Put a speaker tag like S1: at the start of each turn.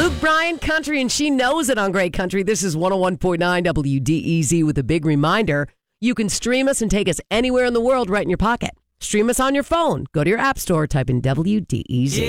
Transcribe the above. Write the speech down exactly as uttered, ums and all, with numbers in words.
S1: Luke Bryan Country, and she knows it on Great Country. This is one oh one point nine W D E Z with a big reminder. You can stream us and take us anywhere in the world right in your pocket. Stream us on your phone. Go to your app store, type in W D E Z.